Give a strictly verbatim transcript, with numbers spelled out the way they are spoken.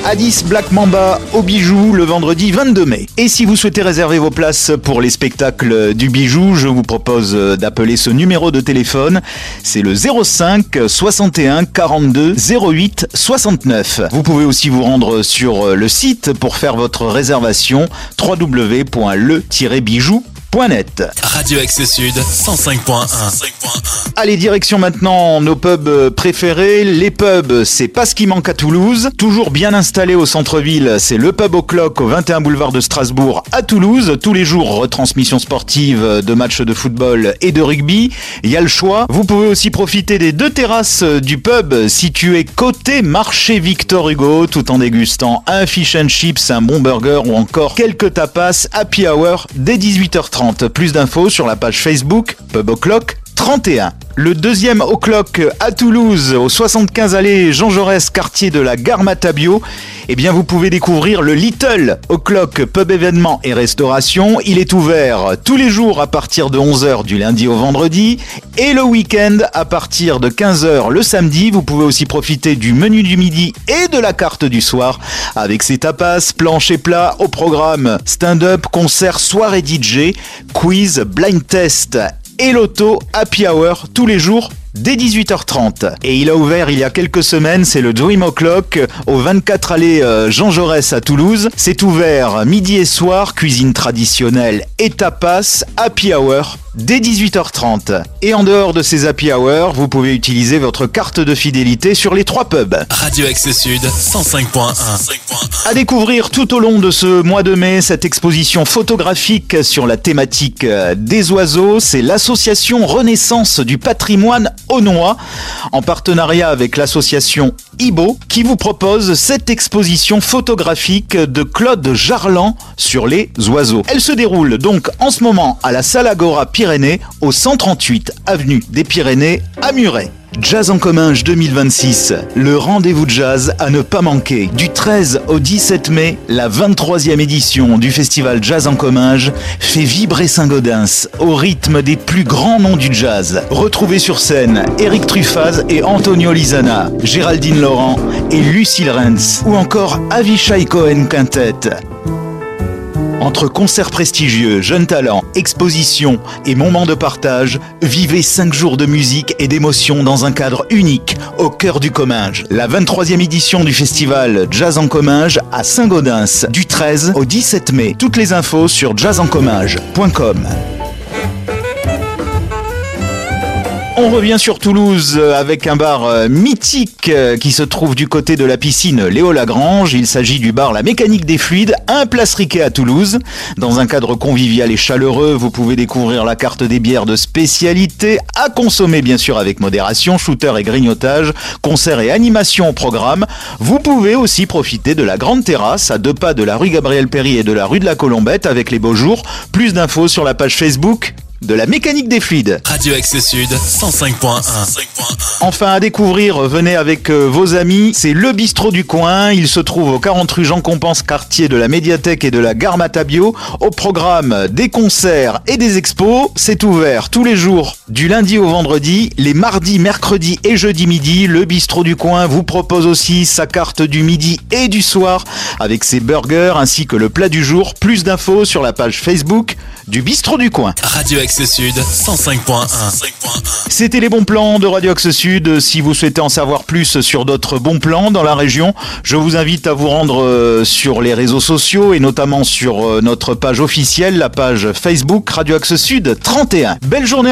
Addis Black Mamba au Bijou le vendredi vingt-deux mai. Et si vous souhaitez réserver vos places pour les spectacles du Bijou, je vous propose d'appeler ce numéro de téléphone. C'est le zéro cinq soixante et un quarante-deux zéro huit soixante-neuf. Vous pouvez aussi vous rendre sur le site pour faire votre réservation w w w point le tiret bijou point net. Radio Axe Sud cent cinq point un. Allez, direction maintenant nos pubs préférés. Les pubs, c'est pas ce qui manque à Toulouse. Toujours bien installé au centre-ville, c'est le pub O'Clock au vingt et un boulevard de Strasbourg à Toulouse. Tous les jours, retransmission sportive de matchs de football et de rugby. Il y a le choix. Vous pouvez aussi profiter des deux terrasses du pub situées côté marché Victor Hugo, tout en dégustant un fish and chips, un bon burger ou encore quelques tapas happy hour dès dix-huit heures trente. Plus d'infos sur la page Facebook Pub O'Clock trente et un. Le deuxième O'Clock à Toulouse, au soixante-quinze allée Jean Jaurès, quartier de la Gare Matabio, eh bien vous pouvez découvrir le Little O'Clock Pub événements et restauration. Il est ouvert tous les jours à partir de onze heures du lundi au vendredi et le week-end à partir de quinze heures le samedi. Vous pouvez aussi profiter du menu du midi et de la carte du soir avec ses tapas, planches et plats au programme stand-up, concert, soirée D J, quiz, blind test et loto happy hour tous les jours dès dix-huit heures trente. Et il a ouvert il y a quelques semaines, c'est le Dream O'Clock au vingt-quatre allée Jean Jaurès à Toulouse. C'est ouvert midi et soir, cuisine traditionnelle et tapas, happy hour dès dix-huit heures trente. Et en dehors de ces happy hours, vous pouvez utiliser votre carte de fidélité sur les trois pubs. Radio Axe Sud cent cinq point un. À découvrir tout au long de ce mois de mai, cette exposition photographique sur la thématique des oiseaux, c'est l'association Renaissance du patrimoine Aunois, en partenariat avec l'association Ibo, qui vous propose cette exposition photographique de Claude Jarlan sur les oiseaux. Elle se déroule donc en ce moment à la Salle Agora Pyrénées, au cent trente-huit avenue des Pyrénées à Muret. Jazz en Comminges deux mille vingt-six, le rendez-vous de jazz à ne pas manquer. Du treize au dix-sept mai, la vingt-troisième édition du festival Jazz en Comminges fait vibrer Saint-Gaudens au rythme des plus grands noms du jazz. Retrouvez sur scène Eric Truffaz et Antonio Lizana, Géraldine Laurent et Lucille Renz, ou encore Avishai Cohen Quintet. Entre concerts prestigieux, jeunes talents, expositions et moments de partage, vivez cinq jours de musique et d'émotion dans un cadre unique au cœur du Comminges. La vingt-troisième édition du festival Jazz en Comminges à Saint-Gaudens, du treize au dix-sept mai. Toutes les infos sur jazz en comminges point com. On revient sur Toulouse avec un bar mythique qui se trouve du côté de la piscine Léo Lagrange. Il s'agit du bar La Mécanique des Fluides, un place Riquet à Toulouse. Dans un cadre convivial et chaleureux, vous pouvez découvrir la carte des bières de spécialité, à consommer bien sûr avec modération, shooter et grignotage, concerts et animations au programme. Vous pouvez aussi profiter de la grande terrasse à deux pas de la rue Gabriel-Péri et de la rue de la Colombette avec les beaux jours. Plus d'infos sur la page Facebook de La Mécanique des Fluides. Radio Axe Sud cent cinq point un. Enfin à découvrir, venez avec euh, vos amis, c'est le bistrot du coin. Il se trouve au quarante rue Jean Compense, quartier de la Médiathèque et de la Gare Matabio. Au programme des concerts et des expos. C'est ouvert tous les jours du lundi au vendredi, les mardis, mercredis et jeudi midi. Le bistrot du coin vous propose aussi sa carte du midi et du soir avec ses burgers ainsi que le plat du jour. Plus d'infos sur la page Facebook du bistrot du coin. Radio Axe Sud cent cinq point un. C'était les bons plans de Radio Axe Sud. Si vous souhaitez en savoir plus sur d'autres bons plans dans la région, je vous invite à vous rendre sur les réseaux sociaux et notamment sur notre page officielle, la page Facebook Radio Axe Sud trente et un. Belle journée à